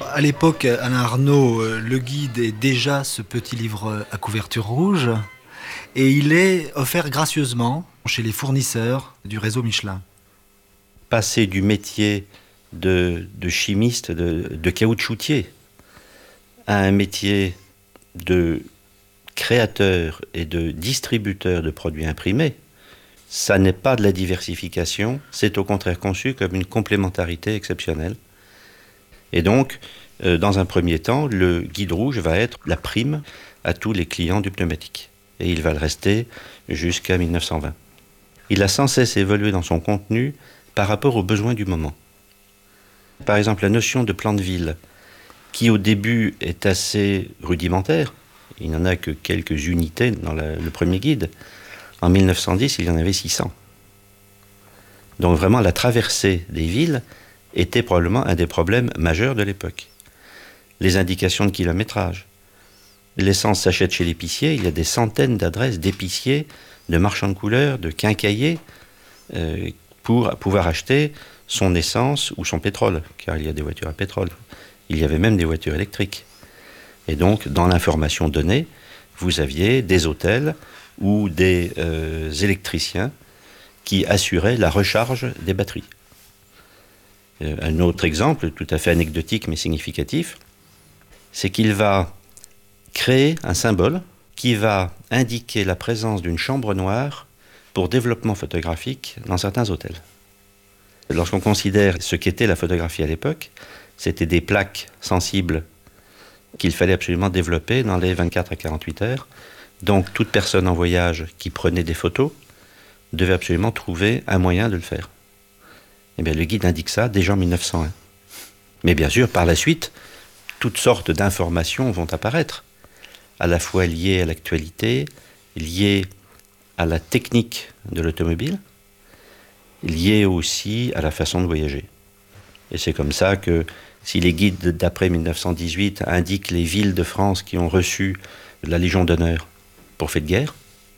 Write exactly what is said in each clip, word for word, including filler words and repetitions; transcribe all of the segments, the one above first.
À l'époque, Alain Arnaud, euh, le guide est déjà ce petit livre à couverture rouge et il est offert gracieusement chez les fournisseurs du réseau Michelin. Passer du métier de, de chimiste, de, de caoutchoutier, à un métier de créateur et de distributeur de produits imprimés, ça n'est pas de la diversification, c'est au contraire conçu comme une complémentarité exceptionnelle. Et donc, euh, dans un premier temps, le guide rouge va être la prime à tous les clients du pneumatique. Et il va le rester jusqu'à mille neuf cent vingt. Il a sans cesse évolué dans son contenu par rapport aux besoins du moment. Par exemple, la notion de plan de ville, qui au début est assez rudimentaire, il n'y en a que quelques unités dans la, le premier guide. En mille neuf cent dix, il y en avait six cents. Donc vraiment, la traversée des villes était probablement un des problèmes majeurs de l'époque. Les indications de kilométrage. L'essence s'achète chez l'épicier, il y a des centaines d'adresses d'épiciers, de marchands de couleurs, de quincailliers, euh, pour pouvoir acheter son essence ou son pétrole, car il y a des voitures à pétrole. Il y avait même des voitures électriques. Et donc, dans l'information donnée, vous aviez des hôtels ou des euh, électriciens qui assuraient la recharge des batteries. Euh, un autre exemple, tout à fait anecdotique mais significatif, c'est qu'il va créer un symbole qui va indiquer la présence d'une chambre noire pour développement photographique dans certains hôtels. Lorsqu'on considère ce qu'était la photographie à l'époque, c'était des plaques sensibles qu'il fallait absolument développer dans les vingt-quatre à quarante-huit heures. Donc toute personne en voyage qui prenait des photos devait absolument trouver un moyen de le faire. Eh bien, le guide indique ça déjà en mille neuf cent un. Mais bien sûr, par la suite, toutes sortes d'informations vont apparaître, à la fois liées à l'actualité, liées à la technique de l'automobile, liées aussi à la façon de voyager. Et c'est comme ça que si les guides d'après mille neuf cent dix-huit indiquent les villes de France qui ont reçu la Légion d'honneur pour fait de guerre,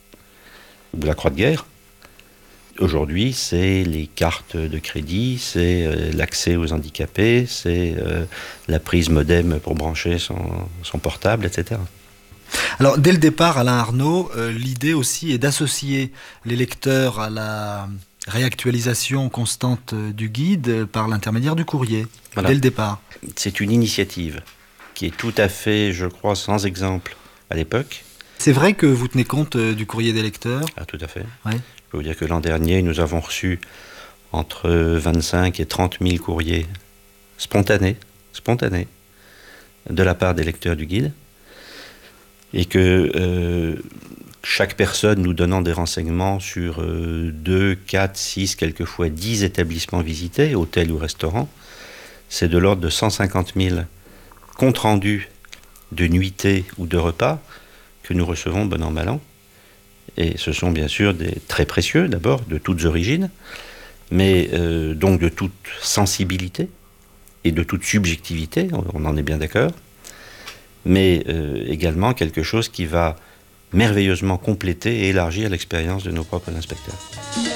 ou la croix de guerre, aujourd'hui, c'est les cartes de crédit, c'est euh, l'accès aux handicapés, c'est euh, la prise modem pour brancher son, son portable, et cetera. Alors, dès le départ, Alain Arnaud, euh, l'idée aussi est d'associer les lecteurs à la réactualisation constante du guide par l'intermédiaire du courrier, voilà. Dès le départ. C'est une initiative qui est tout à fait, je crois, sans exemple à l'époque. C'est vrai que vous tenez compte du courrier des lecteurs ? Ah, tout à fait. Ouais. Je peux vous dire que l'an dernier, nous avons reçu entre vingt-cinq et trente mille courriers spontanés, spontanés de la part des lecteurs du guide. Et que euh, chaque personne nous donnant des renseignements sur euh, deux, quatre, six, quelquefois dix établissements visités, hôtels ou restaurants, c'est de l'ordre de cent cinquante mille comptes rendus de nuitées ou de repas que nous recevons bon an mal an. Et ce sont bien sûr des très précieux, d'abord, de toutes origines, mais euh, donc de toute sensibilité et de toute subjectivité, on en est bien d'accord, mais euh, également quelque chose qui va merveilleusement compléter et élargir l'expérience de nos propres inspecteurs.